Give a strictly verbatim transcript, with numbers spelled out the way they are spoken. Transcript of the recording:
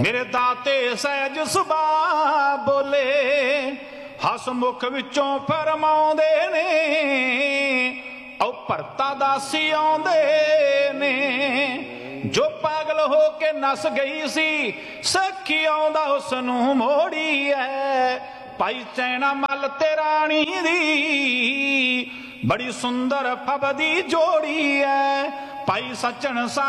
मेरे दाते सहज सुभा बोले हसमुख विचों फरमाउंदे ने औ भरता दासी आउंदे ने जो पागल हो के नस गई सी सखी आउंदा उसनूं मोड़ी है भाई चैना मल ते राणी दी बड़ी सुंदर फबदी जोड़ी है भाई सचन सा